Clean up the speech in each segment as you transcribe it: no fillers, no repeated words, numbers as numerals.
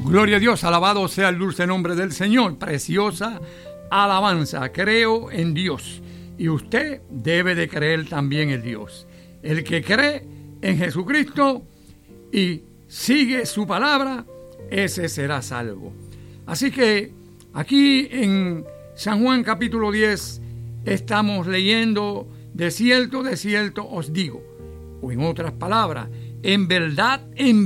Gloria a Dios, alabado sea el dulce nombre del Señor. Preciosa alabanza. Creo en Dios y usted debe de creer también en Dios. El que cree en Jesucristo y sigue su palabra, ese será salvo. Así que aquí en San Juan capítulo 10 estamos leyendo: de cierto os digo, o en otras palabras, en verdad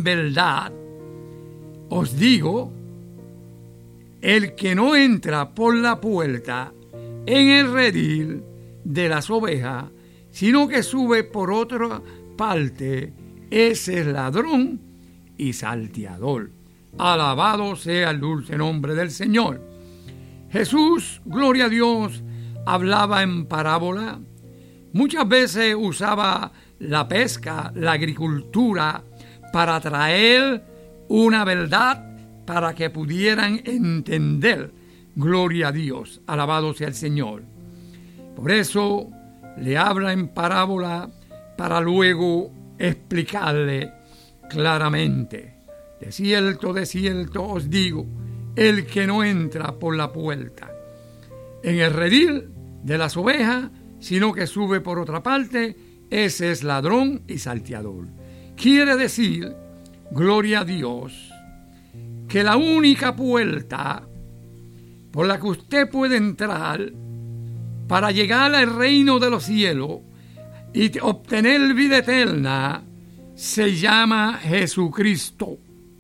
os digo, el que no entra por la puerta en el redil de las ovejas, sino que sube por otra parte, ese es ladrón y salteador. Alabado sea el dulce nombre del Señor. Jesús, gloria a Dios, hablaba en parábola. Muchas veces usaba la pesca, la agricultura, para traer una verdad para que pudieran entender. Gloria a Dios, alabado sea el Señor. Por eso le habla en parábola para luego explicarle claramente. De cierto os digo, el que no entra por la puerta en el redil de las ovejas, sino que sube por otra parte, ese es ladrón y salteador. Quiere decir, gloria a Dios, que la única puerta por la que usted puede entrar para llegar al reino de los cielos y obtener vida eterna se llama Jesucristo.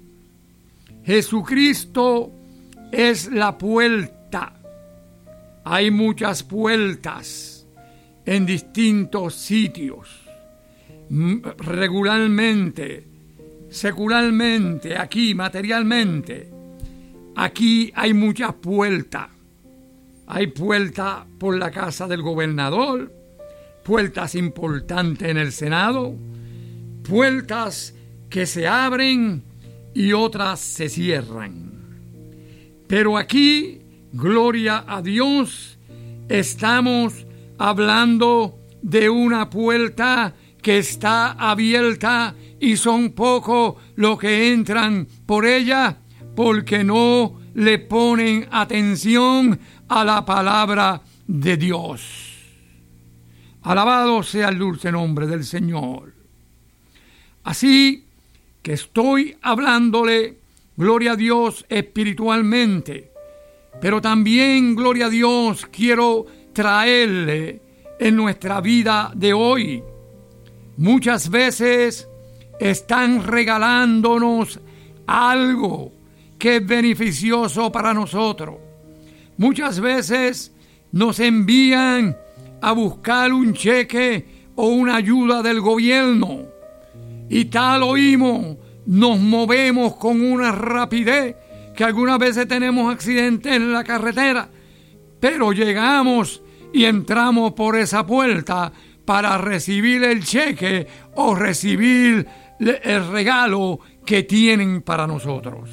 Jesucristo es la puerta. Hay muchas puertas en distintos sitios. Regularmente, secularmente, aquí, materialmente, aquí hay muchas puertas. Hay puertas por la casa del gobernador, puertas importantes en el Senado, puertas que se abren y otras se cierran. Pero aquí, gloria a Dios, estamos hablando de una puerta que está abierta y son pocos los que entran por ella porque no le ponen atención a la palabra de Dios. Alabado sea el dulce nombre del Señor. Así que estoy hablándole, gloria a Dios, espiritualmente, pero también, gloria a Dios, quiero traerle en nuestra vida de hoy. Muchas veces están regalándonos algo que es beneficioso para nosotros. Muchas veces nos envían a buscar un cheque o una ayuda del gobierno y tal oímos, nos movemos con una rapidez que algunas veces tenemos accidentes en la carretera, pero llegamos y entramos por esa puerta para recibir el cheque o recibir el regalo que tienen para nosotros.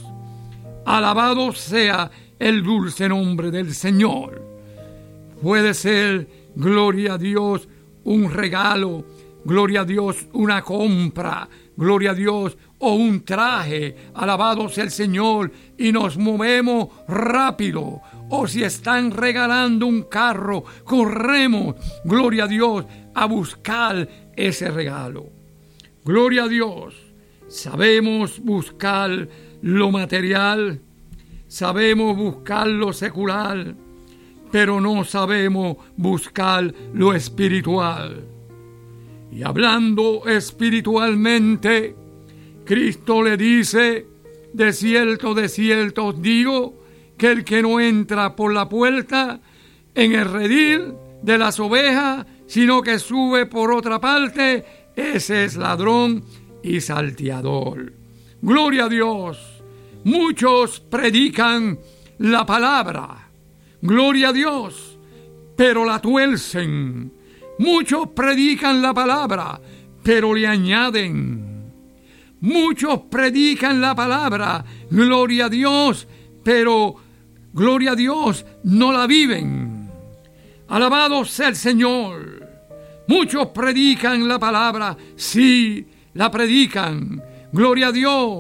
Alabado sea el dulce nombre del Señor. Puede ser, gloria a Dios, un regalo, gloria a Dios, una compra, gloria a Dios, o un traje, alabado sea el Señor, y nos movemos rápido. O si están regalando un carro, corremos, gloria a Dios, a buscar ese regalo. Gloria a Dios, sabemos buscar lo material, sabemos buscar lo secular, pero no sabemos buscar lo espiritual. Y hablando espiritualmente, Cristo le dice: de cierto os digo, que el que no entra por la puerta en el redil de las ovejas, sino que sube por otra parte, ese es ladrón y salteador. Gloria a Dios. Muchos predican la palabra, gloria a Dios, pero la tuercen. Muchos predican la palabra, pero le añaden. Muchos predican la palabra, gloria a Dios, pero, gloria a Dios, no la viven. Alabado sea el Señor. Muchos predican la palabra, sí, la predican, gloria a Dios,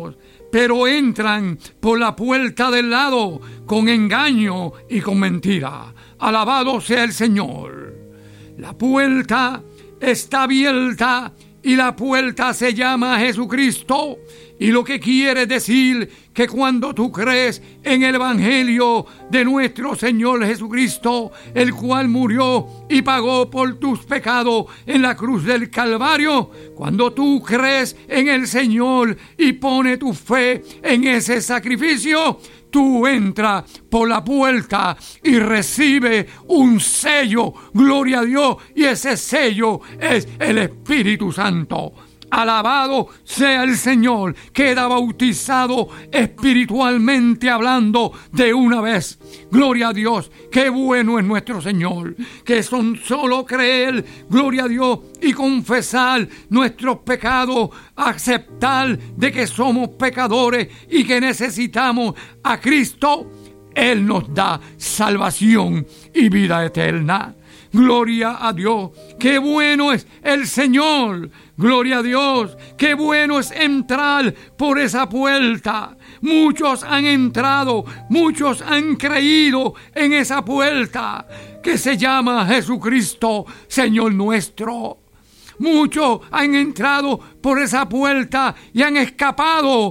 pero entran por la puerta del lado con engaño y con mentira. Alabado sea el Señor. La puerta está abierta y la puerta se llama Jesucristo. Y lo que quiere decir que cuando tú crees en el Evangelio de nuestro Señor Jesucristo, el cual murió y pagó por tus pecados en la cruz del Calvario, cuando tú crees en el Señor y pones tu fe en ese sacrificio, tú entras por la puerta y recibes un sello, gloria a Dios, y ese sello es el Espíritu Santo. Alabado sea el Señor, queda bautizado espiritualmente hablando de una vez. Gloria a Dios, qué bueno es nuestro Señor, que son solo creer, gloria a Dios, y confesar nuestros pecados, aceptar de que somos pecadores y que necesitamos a Cristo. Él nos da salvación y vida eterna. Gloria a Dios, qué bueno es el Señor. Gloria a Dios, qué bueno es entrar por esa puerta. Muchos han entrado, muchos han creído en esa puerta que se llama Jesucristo, Señor nuestro. Muchos han entrado por esa puerta y han escapado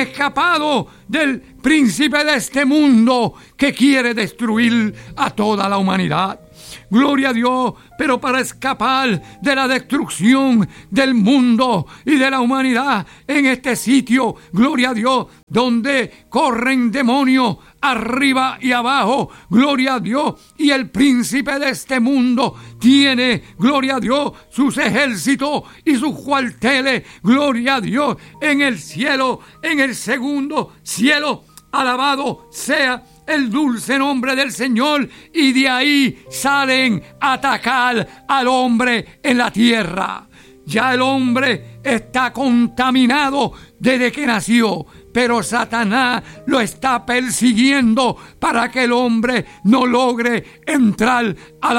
del príncipe de este mundo que quiere destruir a toda la humanidad. Gloria a Dios, pero para escapar de la destrucción del mundo y de la humanidad en este sitio, gloria a Dios, donde corren demonios arriba y abajo, gloria a Dios, y el príncipe de este mundo tiene, gloria a Dios, sus ejércitos y sus cuarteles, gloria a Dios, en el cielo, en el segundo cielo. Alabado sea el dulce nombre del Señor, y de ahí salen a atacar al hombre en la tierra. Ya el hombre está contaminado desde que nació, pero Satanás lo está persiguiendo para que el hombre no logre entrar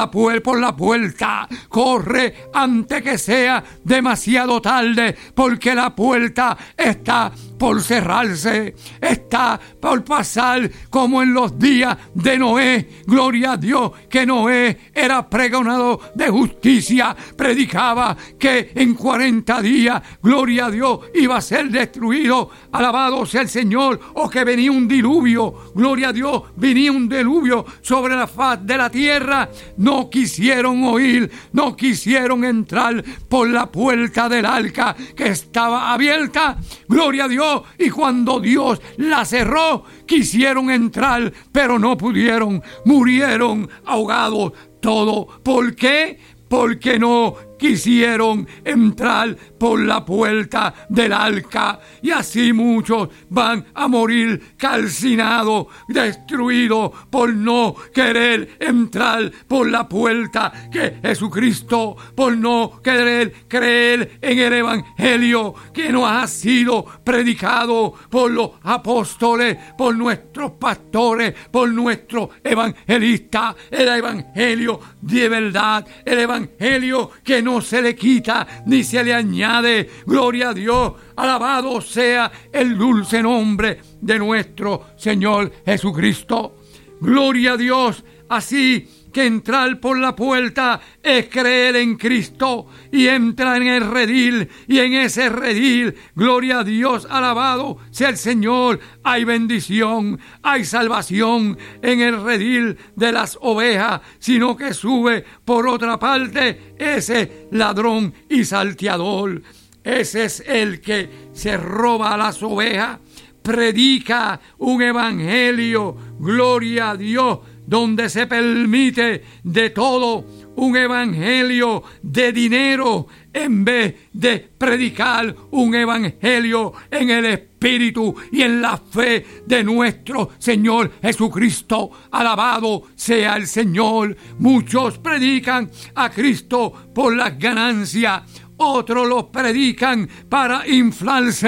por la puerta. Corre antes que sea demasiado tarde, porque la puerta está por cerrarse, está por pasar como en los días de Noé. Gloria a Dios, que Noé era pregonador de justicia, predicaba que en 40 días, gloria a Dios, iba a ser destruido. Alabado sea el Señor. O que venía un diluvio, gloria a Dios, venía un diluvio sobre la faz de la tierra. No quisieron oír, no quisieron entrar por la puerta del arca que estaba abierta, gloria a Dios. Y cuando Dios la cerró, quisieron entrar, pero no pudieron, murieron ahogados todos. ¿Por qué? Porque no quisieron entrar por la puerta del arca, y así muchos van a morir calcinados, destruidos por no querer entrar por la puerta que es Jesucristo, por no querer creer en el Evangelio que nos ha sido predicado por los apóstoles, por nuestros pastores, por nuestros evangelistas. El Evangelio de verdad, el Evangelio que no se le quita ni se le añade. Gloria a Dios, alabado sea el dulce nombre de nuestro Señor Jesucristo. Gloria a Dios. Así que entrar por la puerta es creer en Cristo y entrar en el redil, y en ese redil, gloria a Dios, alabado sea el Señor, hay bendición, hay salvación en el redil de las ovejas, sino que sube por otra parte ese ladrón y salteador. Ese es el que se roba a las ovejas, predica un evangelio, gloria a Dios, donde se permite de todo, un evangelio de dinero, en vez de predicar un evangelio en el Espíritu y en la fe de nuestro Señor Jesucristo. Alabado sea el Señor. Muchos predican a Cristo por las ganancias, otros los predican para inflarse,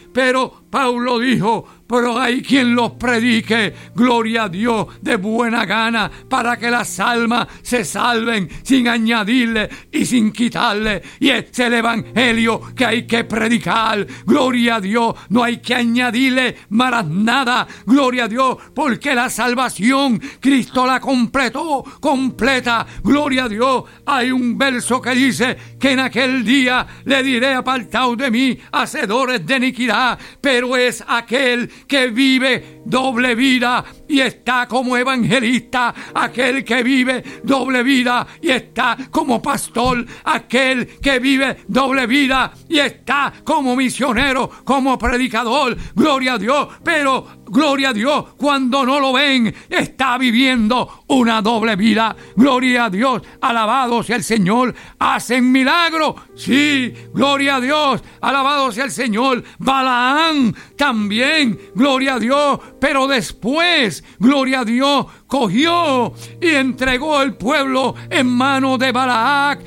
pero Pablo dijo, pero hay quien los predique, gloria a Dios, de buena gana, para que las almas se salven sin añadirle y sin quitarle. Y es el evangelio que hay que predicar, gloria a Dios, no hay que añadirle más nada, gloria a Dios, porque la salvación Cristo la completó, completa, gloria a Dios. Hay un verso que dice que en aquel día le diré, apartaos de mí, hacedores de iniquidad, pero es aquel que vive doble vida y está como evangelista, aquel que vive doble vida y está como pastor, aquel que vive doble vida y está como misionero, como predicador, gloria a Dios, pero gloria a Dios, cuando no lo ven, está viviendo una doble vida, gloria a Dios, alabado sea el Señor. ¿Hacen milagros? Sí, gloria a Dios, alabado sea el Señor. Balaam también, gloria a Dios, pero después, gloria a Dios, cogió y entregó el pueblo en manos de Balac,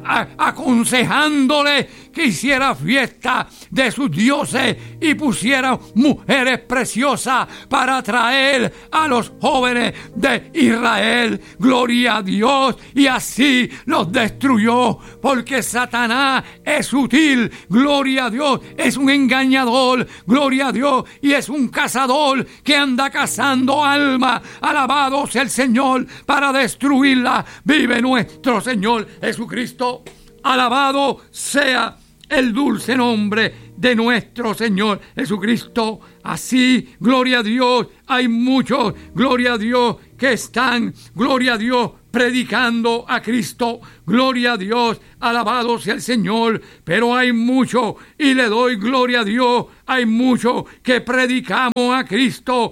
aconsejándole que hiciera fiesta de sus dioses y pusiera mujeres preciosas para atraer a los jóvenes de Israel, gloria a Dios, y así los destruyó, porque Satanás es sutil, gloria a Dios, es un engañador, gloria a Dios, y es un cazador que anda cazando almas, alabado sea el Señor, para destruirla. Vive nuestro Señor Jesucristo, alabado sea el dulce nombre de nuestro Señor Jesucristo. Así, gloria a Dios, hay muchos, gloria a Dios, que están, gloria a Dios, predicando a Cristo, gloria a Dios, alabado sea el Señor, pero hay muchos, y le doy gloria a Dios, hay muchos que predicamos a Cristo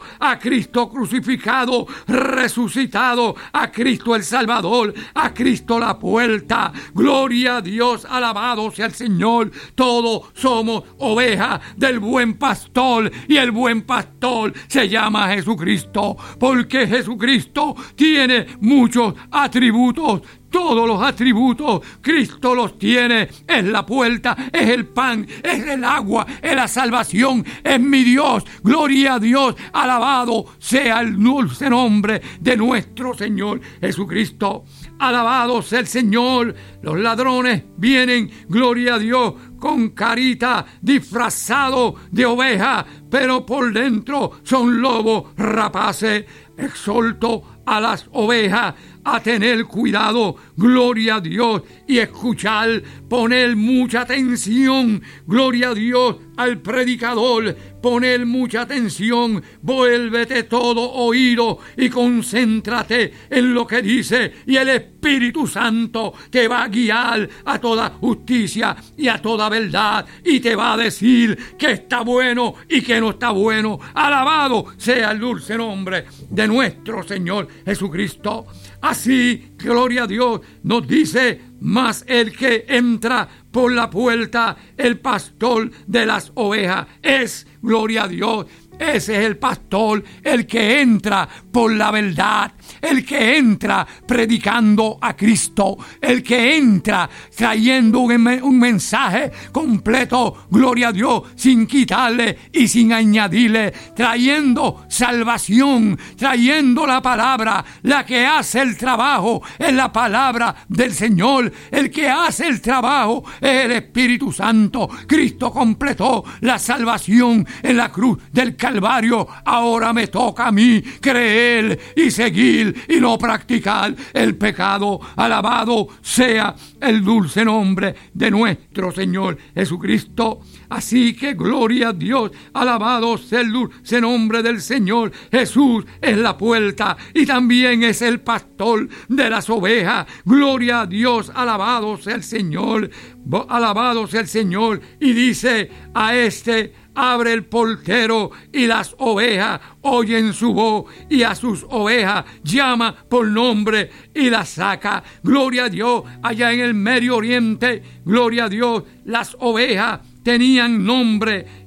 crucificado, resucitado, a Cristo el Salvador, a Cristo la puerta, gloria a Dios, alabado sea el Señor. Todos somos ovejas del buen pastor, y el buen pastor se llama Jesucristo, porque Jesucristo tiene muchos atributos. Todos los atributos Cristo los tiene. Es la puerta, es el pan, es el agua, es la salvación, es mi Dios. Gloria a Dios, alabado sea el dulce nombre de nuestro Señor Jesucristo. Alabado sea el Señor. Los ladrones vienen, gloria a Dios, con carita disfrazado de oveja, pero por dentro son lobos rapaces. Exhorto a las ovejas a tener cuidado, gloria a Dios, y escuchar, poner mucha atención, gloria a Dios, al predicador, poner mucha atención, vuélvete todo oído y concéntrate en lo que dice, y el Espíritu Santo te va a guiar a toda justicia y a toda verdad, y te va a decir que está bueno y que no está bueno. Alabado sea el dulce nombre de nuestro Señor Jesucristo. Así, gloria a Dios, nos dice, mas el que entra por la puerta, el pastor de las ovejas, es, gloria a Dios, ese es el pastor, el que entra por la verdad, el que entra predicando a Cristo, el que entra trayendo un mensaje completo, gloria a Dios, sin quitarle y sin añadirle, trayendo salvación, trayendo la palabra. La que hace el trabajo es la palabra del Señor, el que hace el trabajo es el Espíritu Santo. Cristo completó la salvación en la cruz del Calvario. Ahora me toca a mí creer y seguir y no practicar el pecado. Alabado sea el dulce nombre de nuestro Señor Jesucristo. Así que gloria a Dios, alabado sea el dulce nombre del Señor. Jesús es la puerta y también es el pastor de las ovejas. Gloria a Dios, alabado sea el Señor, alabado sea el Señor. Y dice, a este abre el portero y las ovejas oyen su voz, y a sus ovejas llama por nombre y las saca. Gloria a Dios. Allá en el Medio Oriente, gloria a Dios, las ovejas tenían nombre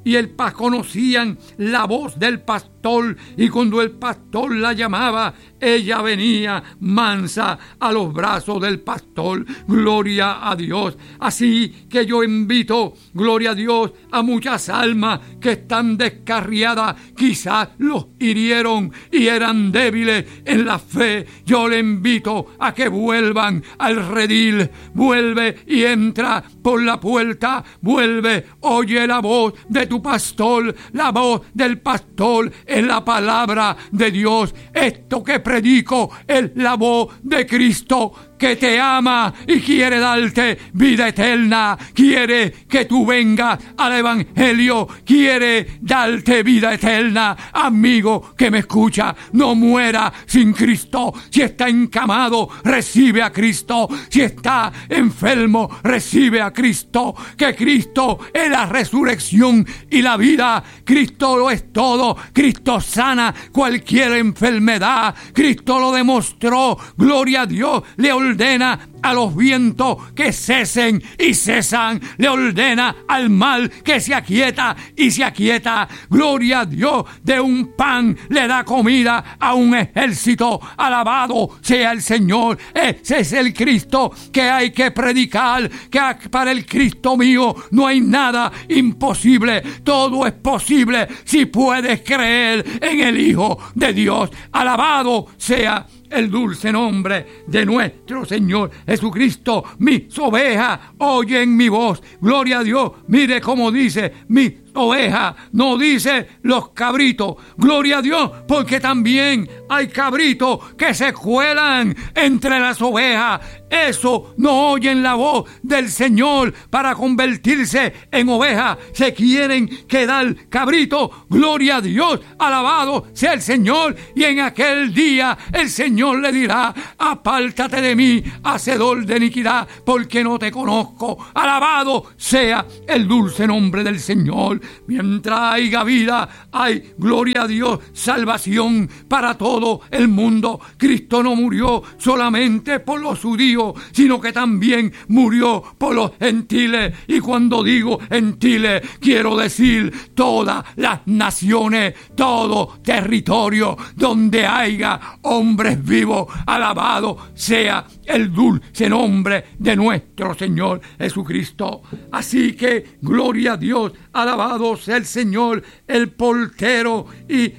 y conocían la voz del pastor, y cuando el pastor la llamaba, ella venía mansa a los brazos del pastor. Gloria a Dios. Así que yo invito, gloria a Dios, a muchas almas que están descarriadas, quizás los hirieron y eran débiles en la fe. Yo le invito a que vuelvan al redil. Vuelve y entra por la puerta. Vuelve, oye la voz de tu pastor. La voz del pastor es la palabra de Dios. Esto que predico es la voz de Cristo, que te ama y quiere darte vida eterna. Quiere que tú vengas al evangelio. Quiere darte vida eterna. Amigo que me escucha, no muera sin Cristo. Si está encamado, recibe a Cristo. Si está enfermo, recibe a Cristo. Que Cristo es la resurrección y la vida. Cristo lo es todo. Cristo sana cualquier enfermedad. Cristo lo demostró. Gloria a Dios. Le ordena a los vientos que cesen y cesan. Le ordena al mal que se aquieta y se aquieta. Gloria a Dios. De un pan le da comida a un ejército. Alabado sea el Señor. Ese es el Cristo que hay que predicar. Que para el Cristo mío no hay nada imposible. Todo es posible si puedes creer en el Hijo de Dios. Alabado sea el dulce nombre de nuestro Señor Jesucristo. Mis ovejas oyen mi voz. Gloria a Dios. Mire cómo dice mis ovejas, no dice los cabritos. Gloria a Dios, porque también hay cabritos que se cuelan entre las ovejas. Eso no oyen la voz del Señor para convertirse en ovejas. Se quieren quedar cabritos. Gloria a Dios. Alabado sea el Señor. Y en aquel día el Señor le dirá: apártate de mí, hacedor de iniquidad, porque no te conozco. Alabado sea el dulce nombre del Señor. Mientras haya vida, hay, gloria a Dios, salvación para todo el mundo. Cristo no murió solamente por los judíos, sino que también murió por los gentiles. Y cuando digo gentiles, quiero decir todas las naciones, todo territorio donde haya hombres vivos. Alabado sea el dulce nombre de nuestro Señor Jesucristo. Así que, gloria a Dios, alabado sea el Señor, el portero, y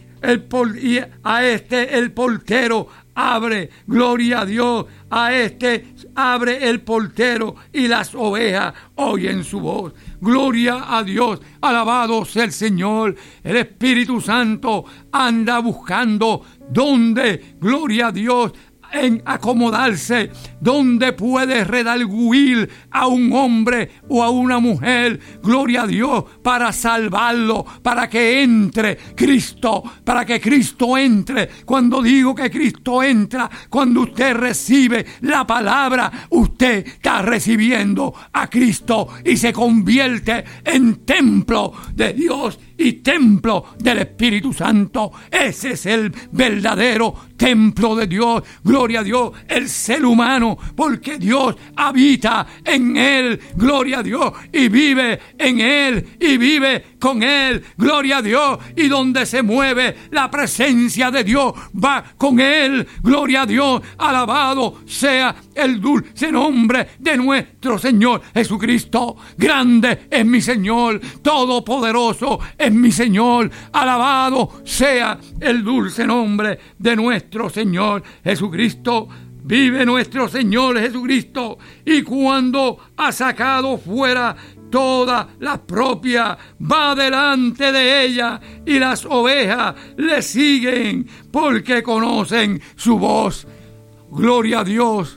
a este el portero abre, gloria a Dios, a este abre el portero y las ovejas oyen su voz. Gloria a Dios, alabado sea el Señor. El Espíritu Santo anda buscando dónde, gloria a Dios, en acomodarse, donde puede redarguir a un hombre o a una mujer, gloria a Dios, para salvarlo, para que entre Cristo, para que Cristo entre. Cuando digo que Cristo entra, cuando usted recibe la palabra, usted está recibiendo a Cristo y se convierte en templo de Dios y templo del Espíritu Santo. Ese es el verdadero templo de Dios. Gloria a Dios, el ser humano, porque Dios habita en él. Gloria a Dios, y vive en él y vive con él. Gloria a Dios, y donde se mueve la presencia de Dios va con él. Gloria a Dios, alabado sea el dulce nombre de nuestro Señor Jesucristo. Grande es mi Señor, todopoderoso es mi Señor. Alabado sea el dulce nombre de nuestro Señor Jesucristo. Vive nuestro Señor Jesucristo, y cuando ha sacado fuera todas las propias, va delante de ella, y las ovejas le siguen porque conocen su voz. Gloria a Dios.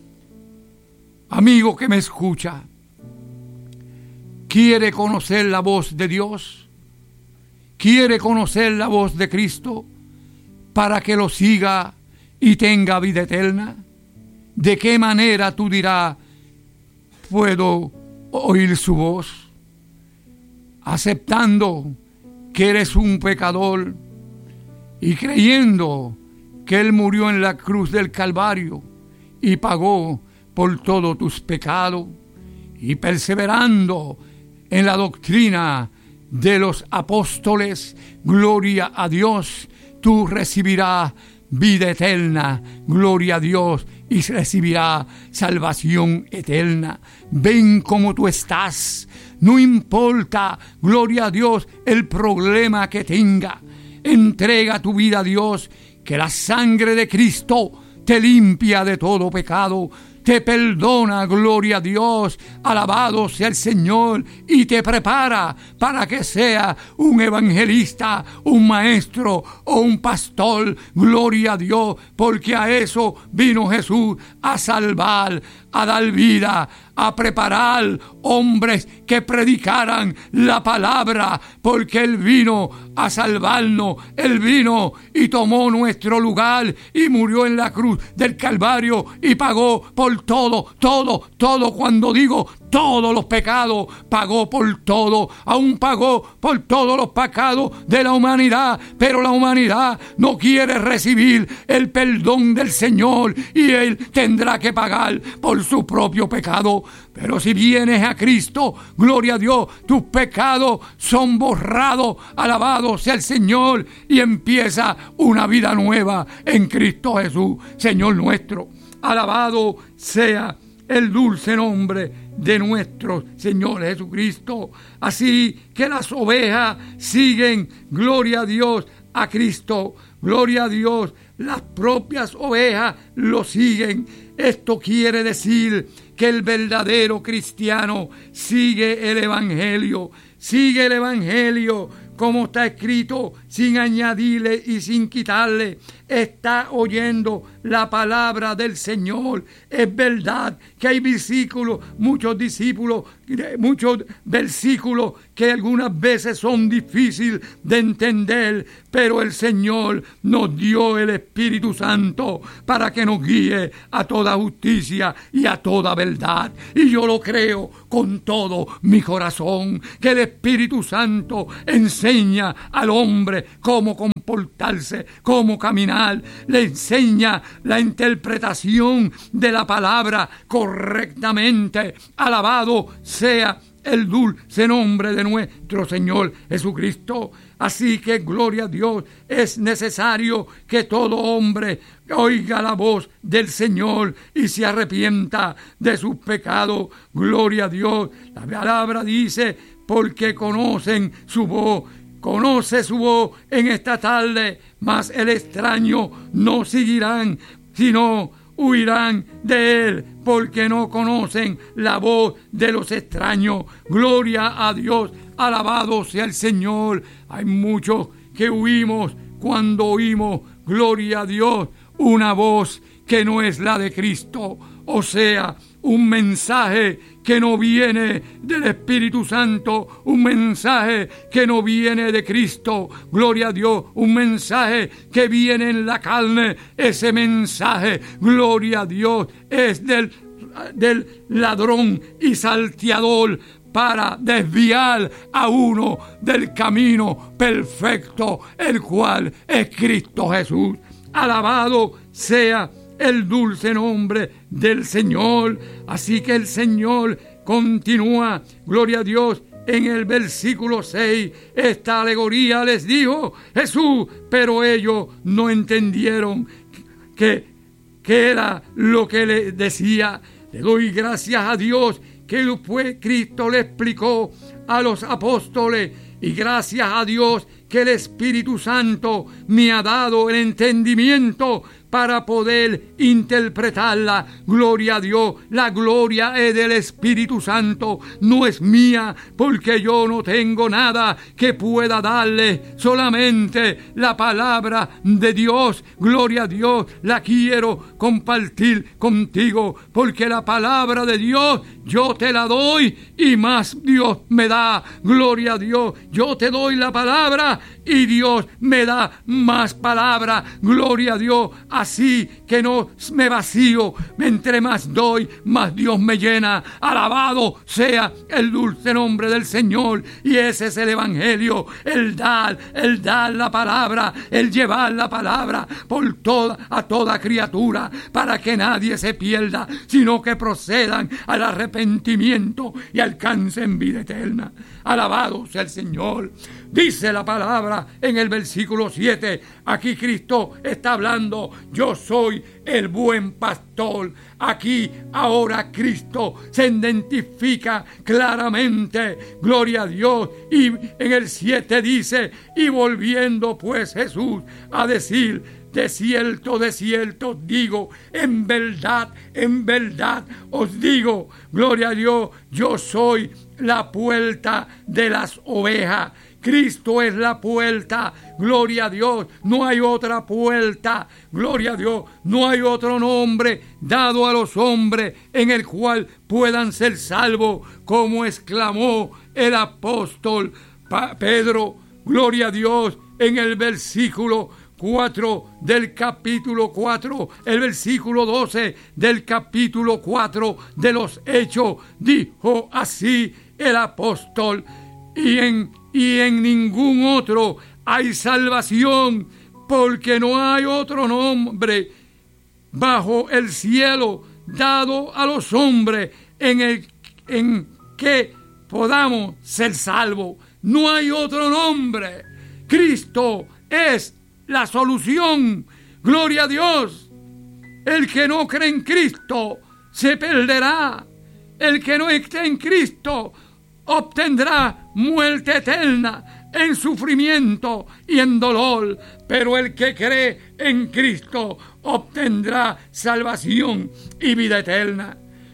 Amigo que me escucha, ¿quiere conocer la voz de Dios? ¿Quiere conocer la voz de Cristo para que lo siga y tenga vida eterna? ¿De qué manera tú dirás, puedo oír su voz? Aceptando que eres un pecador y creyendo que Él murió en la cruz del Calvario y pagó por todos tus pecados, y perseverando en la doctrina de los apóstoles, gloria a Dios, tú recibirás vida eterna, gloria a Dios, y recibirás salvación eterna. Ven como tú estás, no importa, gloria a Dios, el problema que tenga. Entrega tu vida a Dios, que la sangre de Cristo te limpia de todo pecado, te perdona, gloria a Dios, alabado sea el Señor, y te prepara para que sea un evangelista, un maestro o un pastor, gloria a Dios, porque a eso vino Jesús, a salvar, a dar vida, a preparar hombres que predicaran la palabra, porque Él vino a salvarnos, Él vino y tomó nuestro lugar y murió en la cruz del Calvario y pagó por todo, cuando digo todos los pecados, pagó por todo, aún pagó por todos los pecados de la humanidad, pero la humanidad no quiere recibir el perdón del Señor y Él tendrá que pagar por su propio pecado. Pero si vienes a Cristo, gloria a Dios, tus pecados son borrados, alabado sea el Señor, y empieza una vida nueva en Cristo Jesús, Señor nuestro. Alabado sea el dulce nombre de nuestro Señor Jesucristo. Así que las ovejas siguen, gloria a Dios, a Cristo. Gloria a Dios, las propias ovejas lo siguen. Esto quiere decir que el verdadero cristiano sigue el Evangelio. Sigue el Evangelio como está escrito, sin añadirle y sin quitarle. Está oyendo la palabra del Señor. Es verdad que hay versículos, muchos versículos que algunas veces son difíciles de entender, pero el Señor nos dio el Espíritu Santo para que nos guíe a toda justicia y a toda verdad. Y yo lo creo con todo mi corazón, que el Espíritu Santo enseña al hombre cómo comportarse, cómo caminar, le enseña la interpretación de la palabra correctamente. Alabado sea el dulce nombre de nuestro Señor Jesucristo. Así que, gloria a Dios, es necesario que todo hombre oiga la voz del Señor y se arrepienta de sus pecados. Gloria a Dios. La palabra dice, porque conocen su voz. Conoce su voz en esta tarde, mas el extraño no seguirán, sino huirán de él, porque no conocen la voz de los extraños. Gloria a Dios, alabado sea el Señor. Hay muchos que huimos cuando oímos, gloria a Dios, una voz que no es la de Cristo, o sea, un mensaje que no viene del Espíritu Santo, un mensaje que no viene de Cristo, gloria a Dios, un mensaje que viene en la carne. Ese mensaje, gloria a Dios, es del ladrón y salteador, para desviar a uno del camino perfecto, el cual es Cristo Jesús. Alabado sea el dulce nombre del Señor. Así que el Señor continúa, gloria a Dios, en el versículo 6. Esta alegoría les dijo Jesús, pero ellos no entendieron qué era lo que le decía. Le doy gracias a Dios que después Cristo le explicó a los apóstoles, y gracias a Dios que el Espíritu Santo me ha dado el entendimiento para poder interpretarla. Gloria a Dios, la gloria es del Espíritu Santo, no es mía, porque yo no tengo nada que pueda darle, solamente la palabra de Dios. Gloria a Dios, la quiero compartir contigo, porque la palabra de Dios yo te la doy y más Dios me da. Gloria a Dios, yo te doy la palabra y Dios me da más palabra. Gloria a Dios. Así que no me vacío, entre más doy, más Dios me llena. Alabado sea el dulce nombre del Señor. Y ese es el Evangelio, el dar la palabra, el llevar la palabra a toda criatura, para que nadie se pierda, sino que procedan al arrepentimiento y alcancen vida eterna. Alabado sea el Señor. Dice la palabra en el versículo 7. Aquí Cristo está hablando. Yo soy el buen pastor. Aquí ahora Cristo se identifica claramente. Gloria a Dios. Y en el 7 dice: y volviendo pues Jesús a decir: de cierto digo, en verdad os digo, gloria a Dios, yo soy la puerta de las ovejas. Cristo es la puerta, gloria a Dios, no hay otra puerta, gloria a Dios, no hay otro nombre dado a los hombres en el cual puedan ser salvos, como exclamó el apóstol Pedro, gloria a Dios, en el versículo 4 del capítulo 4, el versículo 12 del capítulo 4 de los Hechos, dijo así el apóstol: y en ningún otro hay salvación, porque no hay otro nombre bajo el cielo dado a los hombres en que podamos ser salvos. No hay otro nombre. Cristo es la solución. Gloria a Dios. El que no cree en Cristo se perderá. El que no esté en Cristo obtendrá muerte eterna, en sufrimiento y en dolor. Pero el que cree en Cristo obtendrá salvación y vida eterna.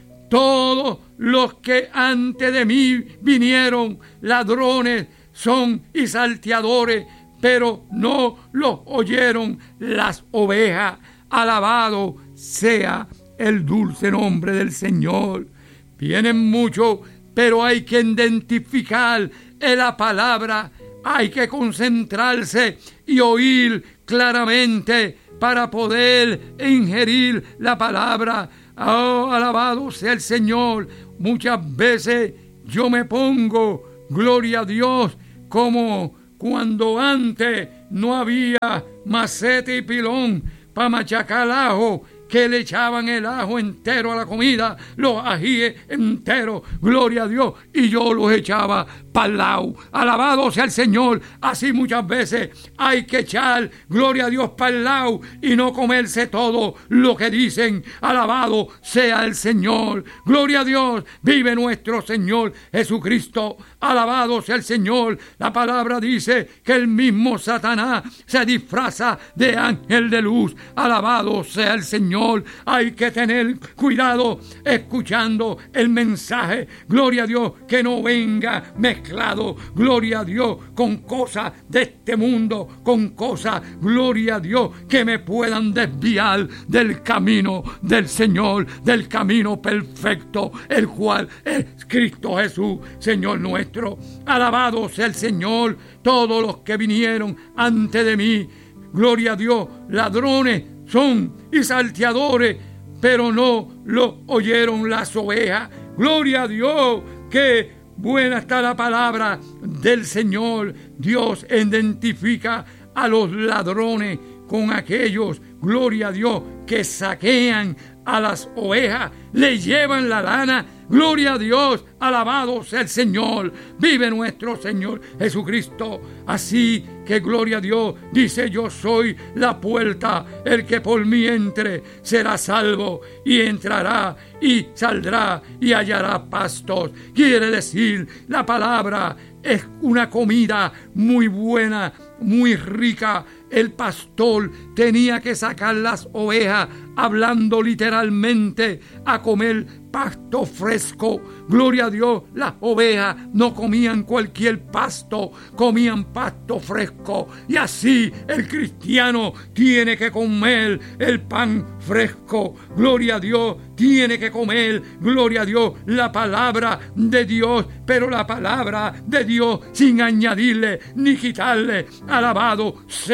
Todos los que antes de mí vinieron, ladrones son y salteadores, pero no los oyeron las ovejas. Alabado sea el dulce nombre del Señor. Vienen muchos, pero hay que identificar en la palabra, hay que concentrarse y oír claramente para poder ingerir la palabra. Oh, alabado sea el Señor. Muchas veces yo me pongo, gloria a Dios, como cuando antes no había macete y pilón para machacar ajo, que le echaban el ajo entero a la comida, los ajíes enteros, gloria a Dios, y yo los echaba para el lado. Alabado sea el Señor. Así muchas veces hay que echar, gloria a Dios, para el lado y no comerse todo lo que dicen. Alabado sea el Señor. Gloria a Dios. Vive nuestro Señor Jesucristo. Alabado sea el Señor. La palabra dice que el mismo Satanás se disfraza de ángel de luz. Alabado sea el Señor. Hay que tener cuidado escuchando el mensaje. Gloria a Dios, que no venga mezclado, gloria a Dios, con cosas de este mundo, con cosas, gloria a Dios, que me puedan desviar del camino del Señor, del camino perfecto, el cual es Cristo Jesús, Señor nuestro. Alabado sea el Señor. Todos los que vinieron antes de mí, gloria a Dios, ladrones son y salteadores, pero no lo oyeron las ovejas. Gloria a Dios, que buena está la palabra del Señor. Dios identifica a los ladrones con aquellos, gloria a Dios, que saquean a las ovejas, le llevan la lana. Gloria a Dios, alabado sea el Señor. Vive nuestro Señor Jesucristo. Así que gloria a Dios, dice: yo soy la puerta, el que por mí entre será salvo, y entrará y saldrá y hallará pastos. Quiere decir, la palabra es una comida muy buena, muy rica. El pastor tenía que sacar las ovejas, hablando literalmente, a comer pasto fresco. Gloria a Dios, las ovejas no comían cualquier pasto, comían pasto fresco. Y así el cristiano tiene que comer el pan fresco. Gloria a Dios, tiene que comer, gloria a Dios, la palabra de Dios, pero la palabra de Dios sin añadirle ni quitarle. Alabado sea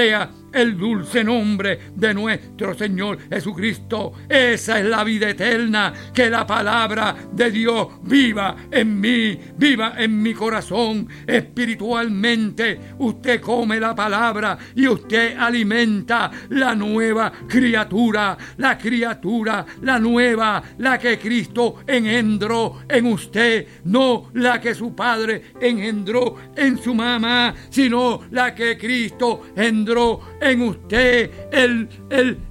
el dulce nombre de nuestro Señor Jesucristo. Esa es la vida eterna, que la palabra de Dios viva en mí, viva en mi corazón. Espiritualmente usted come la palabra y usted alimenta la nueva criatura, la nueva, la que Cristo engendró en usted, no la que su padre engendró en su mamá, sino la que Cristo engendró en usted, el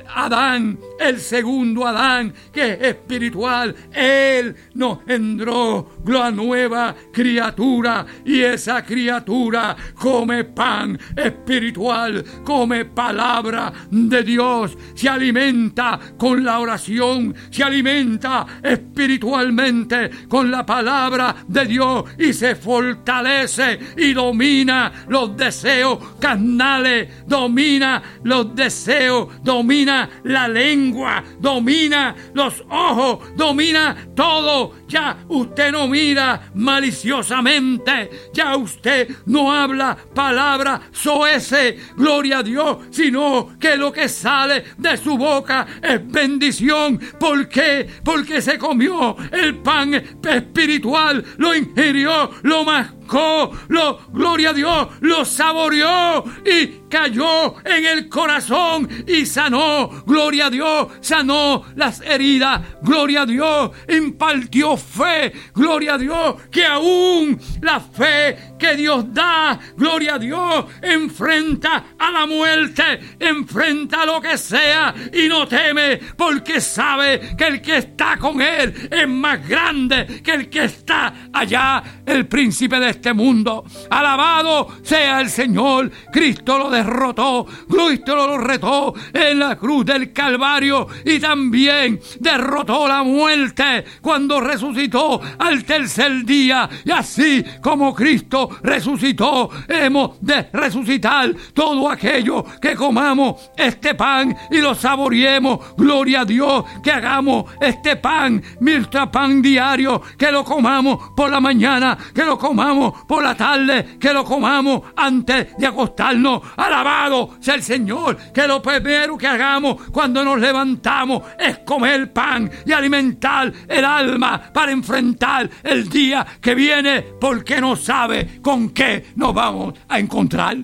Adán, el segundo Adán, que es espiritual. Él nos engendró la nueva criatura, y esa criatura come pan espiritual, come palabra de Dios, se alimenta con la oración, se alimenta espiritualmente con la palabra de Dios y se fortalece y domina los deseos carnales, domina los deseos, domina la lengua, domina los ojos, domina todo. Ya usted no mira maliciosamente, ya usted no habla palabra soez, gloria a Dios, sino que lo que sale de su boca es bendición. ¿Por qué? Porque se comió el pan espiritual, lo ingirió, lo mascó, gloria a Dios, lo saboreó y cayó en el corazón y sanó, gloria a Dios, sanó las heridas, gloria a Dios, impartió fe, gloria a Dios, que aún la fe que Dios da, gloria a Dios, enfrenta a la muerte, enfrenta a lo que sea y no teme, porque sabe que el que está con él es más grande que el que está allá, el príncipe de este mundo. Alabado sea el Señor. Cristo lo derrotó, Cristo lo retó en la cruz del Calvario y también derrotó la muerte cuando resucitó al tercer día. Y así como Cristo resucitó, hemos de resucitar todo aquello que comamos este pan y lo saboreemos. Gloria a Dios, que hagamos este pan, nuestro pan diario, que lo comamos por la mañana, que lo comamos por la tarde, que lo comamos antes de acostarnos. Alabado sea el Señor, que lo primero que hagamos cuando nos levantamos es comer pan y alimentar el alma para enfrentar el día que viene, porque no sabe con qué nos vamos a encontrar.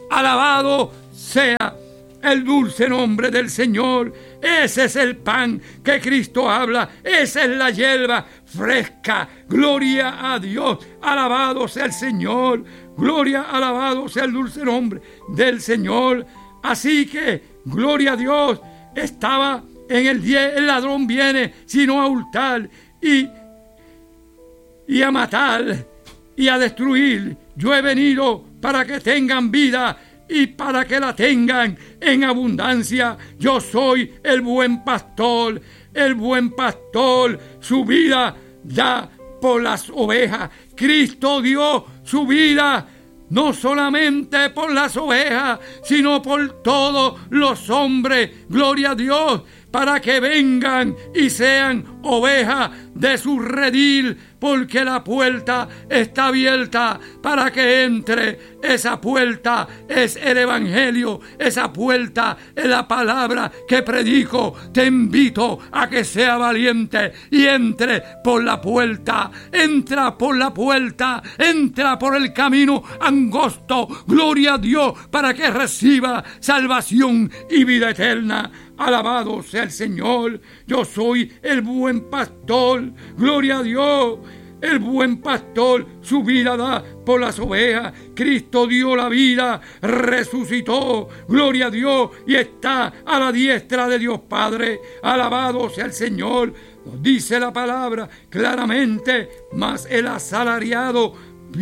Alabado sea el dulce nombre del Señor. Ese es el pan que Cristo habla, esa es la hierba fresca. Gloria a Dios, alabado sea el Señor, gloria, alabado sea el dulce nombre del Señor. Así que, gloria a Dios, estaba en el 10, el ladrón viene sino a hurtar y a matar y a destruir. Yo he venido para que tengan vida y para que la tengan en abundancia. Yo soy el buen pastor su vida da por las ovejas. Cristo dio su vida no solamente por las ovejas, sino por todos los hombres, gloria a Dios, para que vengan y sean ovejas de su redil, porque la puerta está abierta para que entre. Esa puerta es el Evangelio, esa puerta es la palabra que predico. Te invito a que sea valiente y entre por la puerta, entra por la puerta, entra por el camino angosto, gloria a Dios, para que reciba salvación y vida eterna. Alabado sea el Señor. Yo soy el buen pastor, gloria a Dios. El buen pastor su vida da por las ovejas. Cristo dio la vida, resucitó, gloria a Dios, y está a la diestra de Dios Padre. Alabado sea el Señor. Nos dice la palabra claramente, mas el asalariado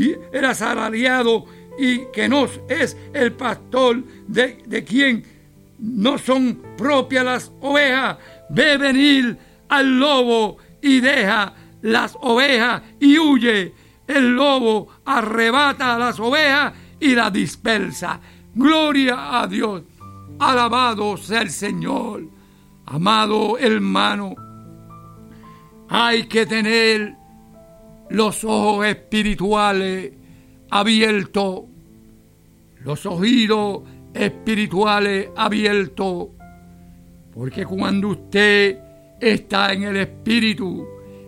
y que no es el pastor de quien no son propias las ovejas, ve venir al lobo y deja las ovejas y huye. El lobo arrebata a las ovejas y las dispersa. Gloria a Dios. Alabado sea el Señor. Amado hermano, hay que tener los ojos espirituales abiertos, los oídos espirituales abiertos, porque cuando usted está en el Espíritu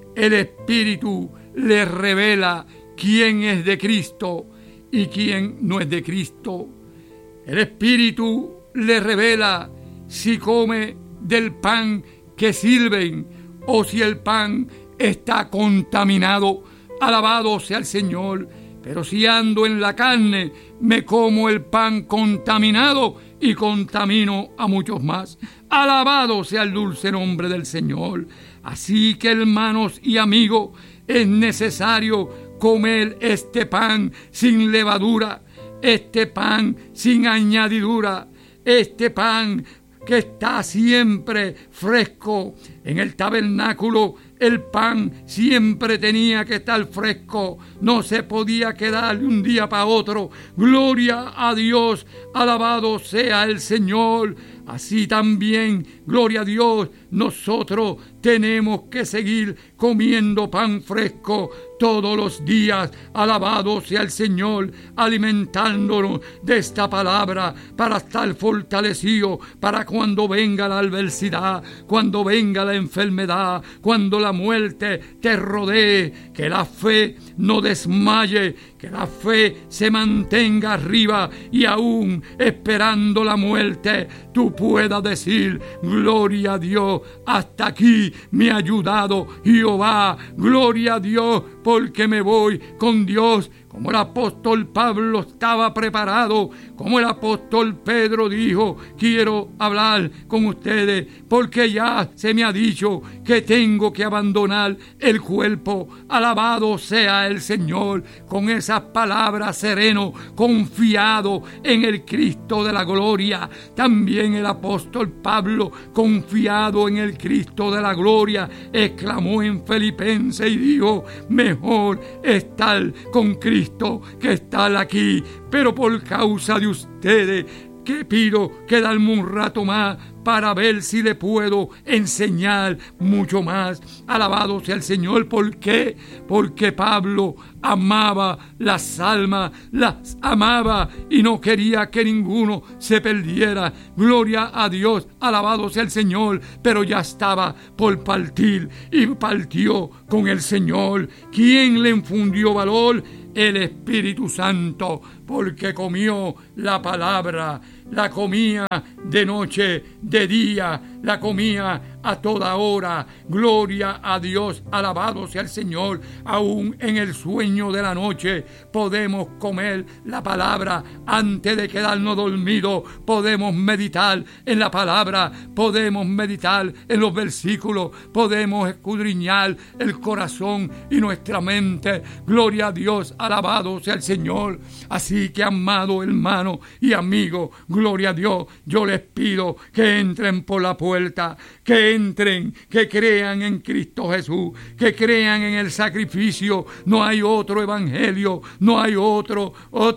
le revela quién es de Cristo y quién no es de Cristo. El Espíritu le revela si come del pan que sirven o si el pan está contaminado. Alabado sea el Señor. Pero si ando en la carne, me como el pan contaminado y contamino a muchos más. Alabado sea el dulce nombre del Señor. Así que, hermanos y amigos, es necesario comer este pan sin levadura, este pan sin añadidura, este pan que está siempre fresco. En el tabernáculo el pan siempre tenía que estar fresco, no se podía quedar de un día para otro. Gloria a Dios, alabado sea el Señor. Así también, gloria a Dios, nosotros tenemos que seguir comiendo pan fresco todos los días. Alabado sea el Señor, alimentándonos de esta palabra para estar fortalecidos para cuando venga la adversidad, cuando venga la enfermedad, cuando la muerte te rodee. Que la fe no desmaye, que la fe se mantenga arriba y aún esperando la muerte tú puedas decir: gloria a Dios, hasta aquí me ha ayudado Jehová. Gloria a Dios, porque me voy con Dios. Como el apóstol Pablo estaba preparado, como el apóstol Pedro dijo: quiero hablar con ustedes porque ya se me ha dicho que tengo que abandonar el cuerpo. Alabado sea el Señor. Con esas palabras sereno, confiado en el Cristo de la gloria. También el apóstol Pablo, confiado en el Cristo de la gloria, exclamó en Filipenses y dijo: mejor estar con Cristo que estar aquí, pero por causa de ustedes que pido quedarme un rato más para ver si le puedo enseñar mucho más. Alabado sea el Señor. ¿Por qué? Porque Pablo amaba las almas, las amaba y no quería que ninguno se perdiera. Gloria a Dios, alabado sea el Señor. Pero ya estaba por partir y partió con el Señor. ¿Quién le infundió valor? El Espíritu Santo, porque comió la palabra, la comía de noche, de día, la comía a toda hora. Gloria a Dios, alabado sea el Señor. Aún en el sueño de la noche podemos comer la palabra antes de quedarnos dormidos. Podemos meditar en la palabra, podemos meditar en los versículos, podemos escudriñar el corazón y nuestra mente. Gloria a Dios, alabado sea el Señor. Así que, amado hermano y amigo, gloria a Dios, yo les pido que entren por la puerta, que entren, que crean en Cristo Jesús, que crean en el sacrificio. No hay otro evangelio, no hay otro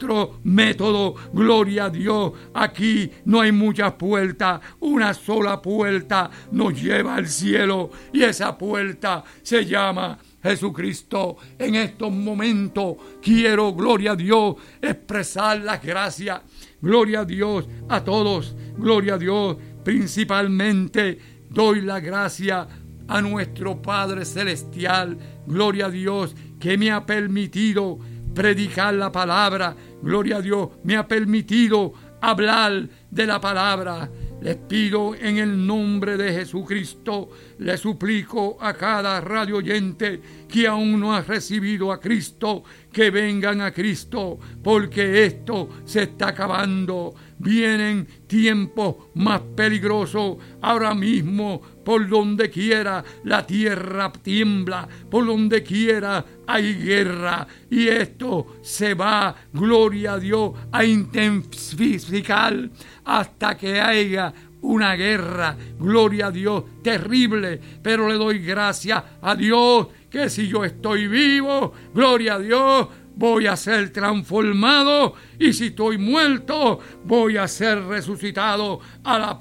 método. Gloria a Dios. Aquí no hay muchas puertas, una sola puerta nos lleva al cielo y esa puerta se llama Jesucristo. En estos momentos quiero, gloria a Dios, expresar las gracias. Gloria a Dios a todos. Gloria a Dios. Principalmente doy la gracia a nuestro Padre Celestial. Gloria a Dios, que me ha permitido predicar la palabra. Gloria a Dios, me ha permitido hablar de la palabra. Les pido en el nombre de Jesucristo, le suplico a cada radio oyente que aún no ha recibido a Cristo, que vengan a Cristo, porque esto se está acabando. Vienen tiempos más peligrosos. Ahora mismo, por donde quiera, la tierra tiembla, por donde quiera hay guerra, y esto se va, gloria a Dios, a intensificar hasta que haya una guerra, gloria a Dios, terrible. Pero le doy gracias a Dios que si yo estoy vivo, gloria a Dios, voy a ser transformado, y si estoy muerto, voy a ser resucitado a la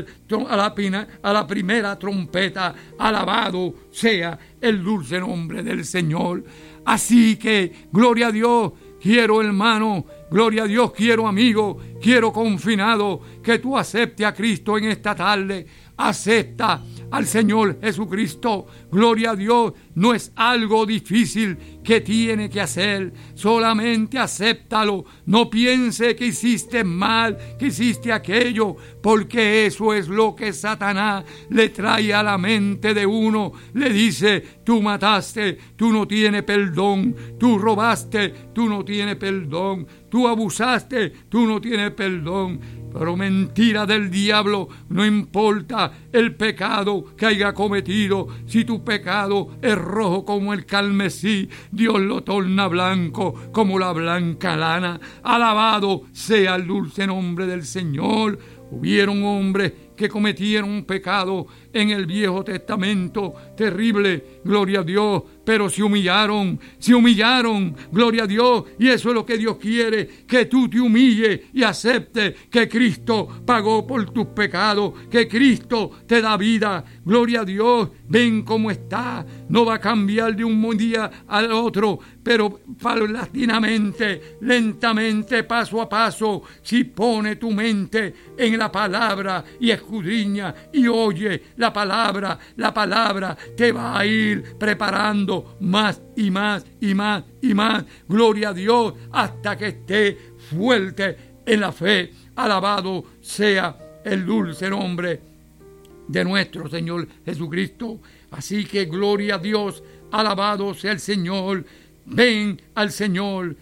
primera trompeta. Alabado sea el dulce nombre del Señor. Así que, gloria a Dios, quiero hermano, gloria a Dios, quiero amigo, quiero confinado, que tú aceptes a Cristo en esta tarde. Acepta al Señor Jesucristo. Gloria a Dios, no es algo difícil que tiene que hacer, solamente acéptalo. No piense que hiciste mal, que hiciste aquello, porque eso es lo que Satanás le trae a la mente de uno. Le dice, tú mataste, tú no tienes perdón, tú robaste, tú no tienes perdón, tú abusaste, tú no tienes perdón. Pero mentira del diablo, no importa el pecado que haya cometido. Si tu pecado es rojo como el carmesí, Dios lo torna blanco como la blanca lana. Alabado sea el dulce nombre del Señor. Hubieron hombres que cometieron un pecado en el Viejo Testamento terrible, gloria a Dios, pero se humillaron, gloria a Dios, y eso es lo que Dios quiere, que tú te humilles y aceptes que Cristo pagó por tus pecados, que Cristo te da vida, gloria a Dios. Ven cómo está, no va a cambiar de un día al otro, pero paulatinamente, lentamente, paso a paso, si pone tu mente en la palabra y escudriña y oye la palabra te va a ir preparando más y más y más y más, gloria a Dios, hasta que esté fuerte en la fe. Alabado sea el dulce nombre de nuestro Señor Jesucristo. Así que gloria a Dios, alabado sea el Señor. Ven al Señor,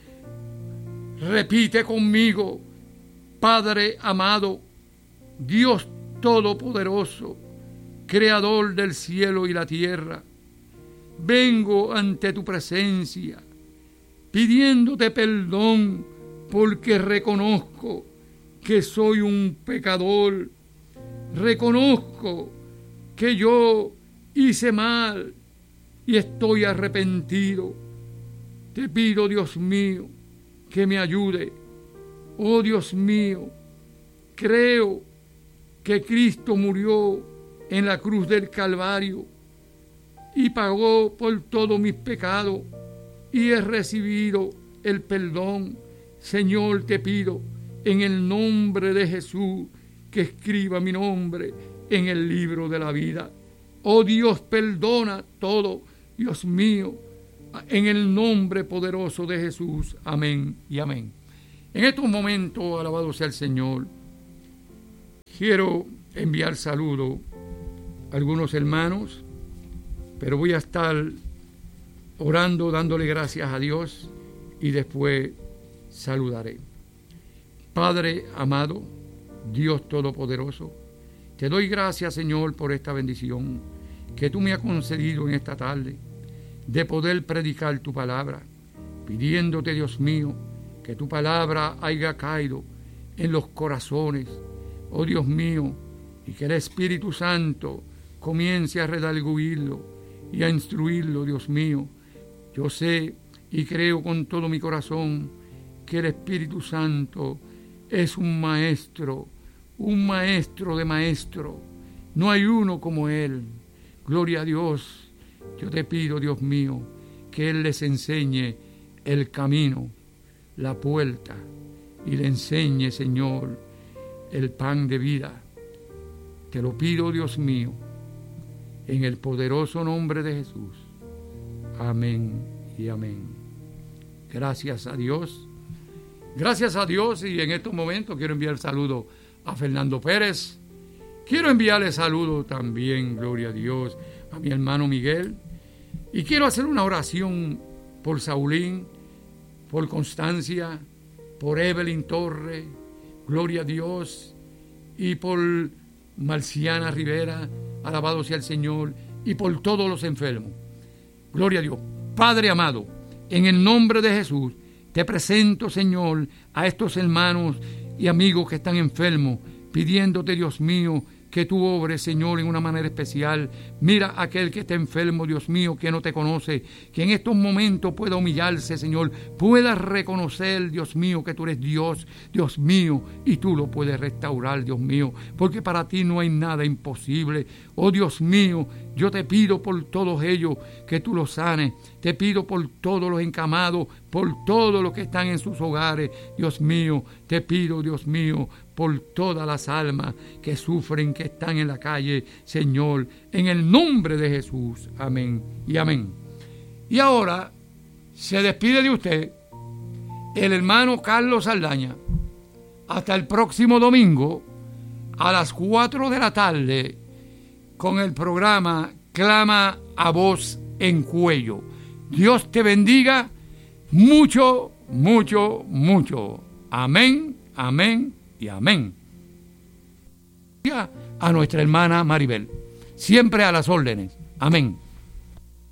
repite conmigo: Padre amado, Dios todopoderoso, creador del cielo y la tierra, vengo ante tu presencia pidiéndote perdón porque reconozco que soy un pecador. Reconozco que yo hice mal y estoy arrepentido. Te pido, Dios mío, que me ayude. Oh Dios mío, creo que Cristo murió en la cruz del Calvario y pagó por todos mis pecados y he recibido el perdón. Señor, te pido en el nombre de Jesús que escriba mi nombre en el libro de la vida. Oh Dios, perdona todo, Dios mío, en el nombre poderoso de Jesús. Amén y amén. En estos momentos, alabado sea el Señor, quiero enviar saludos a algunos hermanos, pero voy a estar orando, dándole gracias a Dios y después saludaré. Padre amado, Dios todopoderoso, te doy gracias, Señor, por esta bendición que tú me has concedido en esta tarde de poder predicar tu palabra, pidiéndote, Dios mío, que tu palabra haya caído en los corazones, oh Dios mío, y que el Espíritu Santo comience a redarguirlo y a instruirlo, Dios mío. Yo sé y creo con todo mi corazón que el Espíritu Santo es un maestro de maestros. No hay uno como Él. Gloria a Dios. Yo te pido, Dios mío, que Él les enseñe el camino, la puerta, y le enseñe, Señor, el pan de vida. Te lo pido, Dios mío, en el poderoso nombre de Jesús. Amén y amén. Gracias a Dios. Gracias a Dios, y en estos momentos quiero enviar saludos a Fernando Pérez. Quiero enviarle saludos también, gloria a Dios, a mi hermano Miguel. Y quiero hacer una oración por Saulín, por Constancia, por Evelyn Torre, gloria a Dios, y por Marciana Rivera, alabado sea el Señor, y por todos los enfermos. Gloria a Dios. Padre amado, en el nombre de Jesús, te presento, Señor, a estos hermanos y amigos que están enfermos, pidiéndote, Dios mío, que tú obres, Señor, en una manera especial. Mira a aquel que está enfermo, Dios mío, que no te conoce, que en estos momentos pueda humillarse, Señor, pueda reconocer, Dios mío, que tú eres Dios, Dios mío, y tú lo puedes restaurar, Dios mío, porque para ti no hay nada imposible. Oh Dios mío, Yo te pido por todos ellos que tú los sanes. Te pido por todos los encamados, por todos los que están en sus hogares. Dios mío, te pido, Dios mío, por todas las almas que sufren, que están en la calle, Señor, en el nombre de Jesús. Amén y amén. Y ahora se despide de usted el hermano Carlos Saldaña. Hasta el próximo domingo a las 4 de la tarde con el programa Clama a Voz en Cuello. Dios te bendiga mucho, mucho, mucho. Amén, amén y amén. A nuestra hermana Maribel, siempre a las órdenes. Amén.